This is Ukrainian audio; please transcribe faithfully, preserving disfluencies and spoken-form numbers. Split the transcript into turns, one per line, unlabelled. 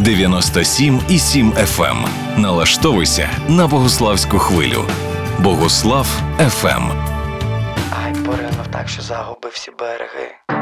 дев'яносто сім і сім еф ем. Налаштовуйся на богуславську хвилю. Богуслав еф ем.
Ай, поринув так, що загубив всі береги.